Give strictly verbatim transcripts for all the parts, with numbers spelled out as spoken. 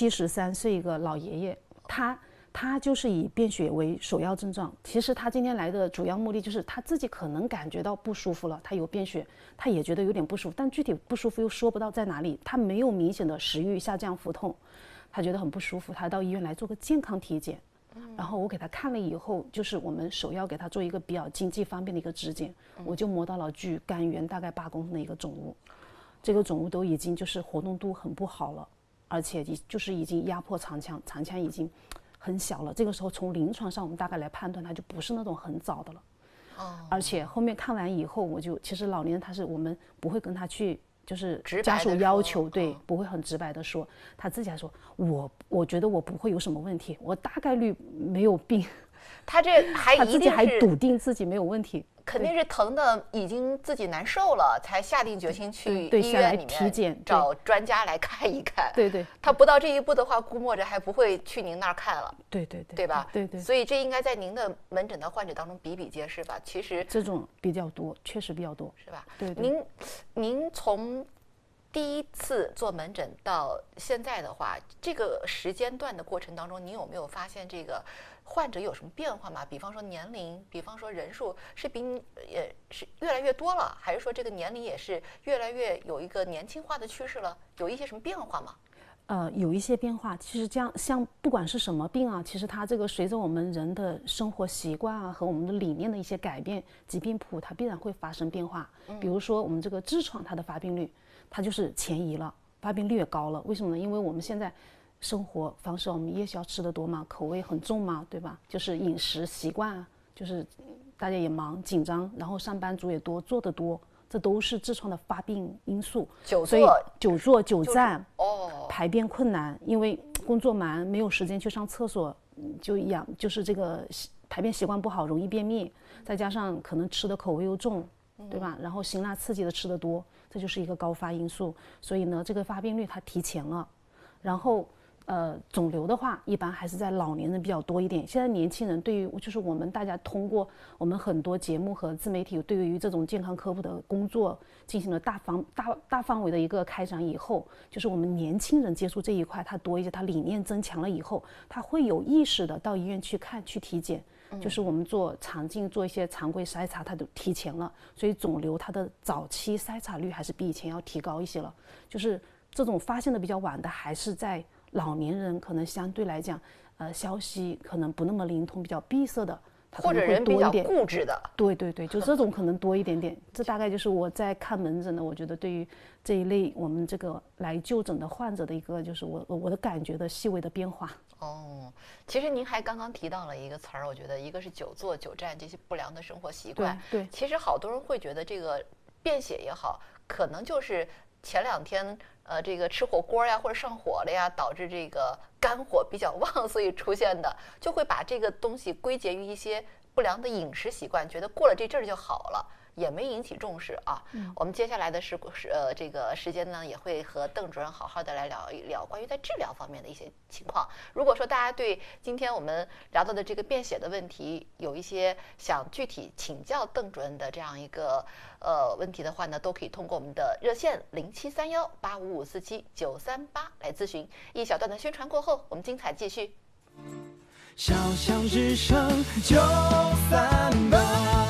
七十三岁一个老爷爷，他他就是以便血为首要症状。其实他今天来的主要目的就是他自己可能感觉到不舒服了，他有便血，他也觉得有点不舒服，但具体不舒服又说不到在哪里，他没有明显的食欲下降、腹痛，他觉得很不舒服，他到医院来做个健康体检。然后我给他看了以后，就是我们首要给他做一个比较经济方便的一个指检，我就摸到了距肝源大概八公分的一个肿物，这个肿物都已经就是活动度很不好了，而且就是已经压迫肠腔，肠腔已经很小了。这个时候从临床上我们大概来判断，它就不是那种很早的了。哦。而且后面看完以后，我就其实老年人他是我们不会跟他去。就是家属要求，对，不会很直白的说，他自己还说，我我觉得我不会有什么问题，我大概率没有病。 他这还他自己还笃定自己没有问题， 肯定是疼的已经自己难受了，才下定决心去医院里面体检， 找专家来看一看。 对对， 他不到这一步的话，估摸着还不会去您那儿看了。 对对对， 对吧？ 对对。 所以这应该在您的门诊的患者当中比比皆是吧？其实这种比较多，确实比较多， 是吧？ 对对。 您您从第一次做门诊到现在的话，这个时间段的过程当中，你有没有发现这个患者有什么变化吗？比方说年龄，比方说人数，是比也是越来越多了，还是说这个年龄也是越来越有一个年轻化的趋势了？有一些什么变化吗？ 呃，有一些变化。其实这样，像不管是什么病啊，其实它这个随着我们人的生活习惯啊和我们的理念的一些改变，疾病谱它必然会发生变化。比如说我们这个痔疮，它的发病率。它就是前移了，发病率也高了。为什么呢？因为我们现在生活方式，我们夜宵吃得多嘛，口味很重嘛，对吧？就是饮食习惯啊，就是大家也忙紧张，然后上班族也多，做得多，这都是痔疮的发病因素。 久坐， 所以久坐久站， 哦， 排便困难，因为工作忙，没有时间去上厕所，就养就是这个排便习惯不好，容易便秘，再加上可能吃的口味又重，对吧？然后辛辣刺激的吃得多。这就是一个高发因素，所以呢，这个发病率它提前了。然后，呃，肿瘤的话，一般还是在老年人比较多一点。现在年轻人对于就是我们大家通过我们很多节目和自媒体对于这种健康科普的工作进行了大方大大范围的一个开展以后，就是我们年轻人接触这一块，他多一些，他理念增强了以后，他会有意识的到医院去看去体检。就是我们做肠镜做一些常规筛查，它都提前了，所以肿瘤它的早期筛查率还是比以前要提高一些了。就是这种发现的比较晚的，还是在老年人，可能相对来讲，呃，消息可能不那么灵通，比较闭塞的， 或者人比较固执的。 对对对，就这种可能多一点点。这大概就是我在看门诊的，我觉得对于这一类我们这个来就诊的患者的一个，就是我我的感觉的细微的变化。 哦，其实您还刚刚提到了一个词儿，我觉得一个是久坐久站这些不良的生活习惯。 对，对其实好多人会觉得这个便血也好，可能就是前两天呃这个吃火锅呀或者上火了呀，导致这个肝火比较旺，所以出现的，就会把这个东西归结于一些不良的饮食习惯，觉得过了这阵儿就好了。也没引起重视啊。嗯、我们接下来的是是呃这个时间呢，也会和邓主任好好的来聊一聊关于在治疗方面的一些情况。如果说大家对今天我们聊到的这个便血的问题有一些想具体请教邓主任的这样一个呃问题的话呢，都可以通过我们的热线零七三幺八五五四七九三八来咨询。一小段的宣传过后，我们精彩继续。 小小只剩九三八。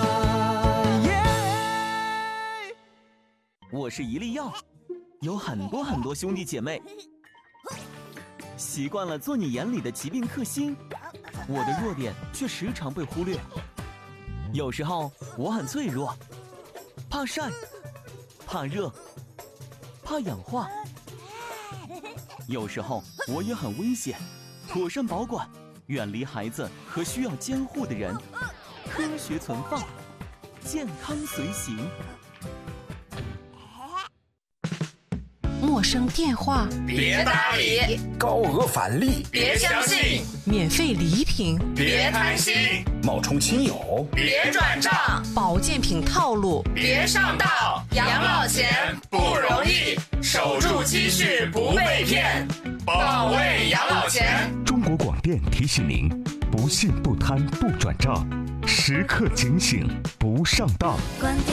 我是一粒药，有很多很多兄弟姐妹，习惯了做你眼里的疾病克星，我的弱点却时常被忽略。有时候我很脆弱，怕晒，怕热，怕氧化。有时候我也很危险，妥善保管，远离孩子和需要监护的人，科学存放，健康随行。 陌生电话别搭理， 高额返利别相信， 免费礼品别贪心， 冒充亲友别转账， 保健品套路别上当。养老钱不容易，守住积蓄不被骗，保卫养老钱。 中国广电提醒您：不信不贪不转账，时刻警醒不上当。